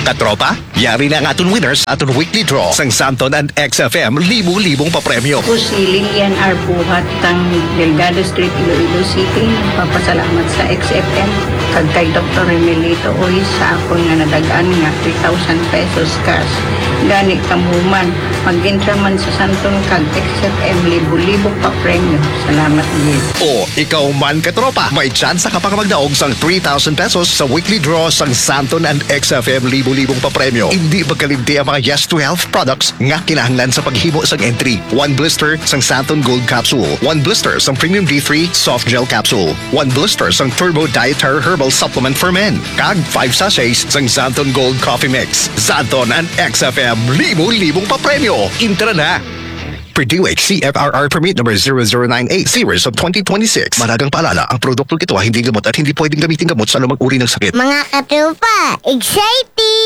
Katropa, yari na ang aton winners aton weekly draw sang Santon and XFM libo-libong papremyo. Ako si Lilian R. Buhat ng Delgado Street, Iloilo City. Nagpapasalamat sa XFM kag kay Dr. Remelito Uy sa ako nga nadagaan nga 3,000 pesos cash. Gani kamuman, mag-intra man sa Santon kag XFM libo-libong papremyo. Salamat din. O ikaw man katropa, may chance ka pang magdaog sang 3,000 pesos sa weekly draw sang Santon and XFM libo-libong papremyo. Hindi magkalimti ang mga Yes to Health products nga kinahanglan sa paghimo sang entry. 1 blister sang Santon Gold Capsule, 1 blister sang Premium D3 Soft Gel Capsule, 1 blister sang Turbo Dietary Herbal Supplement for Men, kag 5 sachets sang Santon Gold Coffee Mix. Santon and XFM libo-libong papremyo. Intra na! Purdue CFRR Permit number 0098 series of 2026. Managang paalala, ang produktong ito ay hindi gamot at hindi pwedeng gamitin gamot sa anumang uri ng sakit. Mga katropa, exciting!